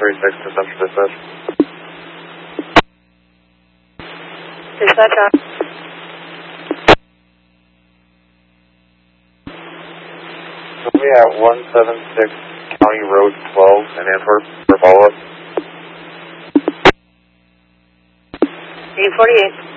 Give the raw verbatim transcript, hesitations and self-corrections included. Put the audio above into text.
thirty-six to Central Dispatch. Dispatch on. We at one seventy-six County Road twelve in Antwerp for follow-up. eight forty-eight.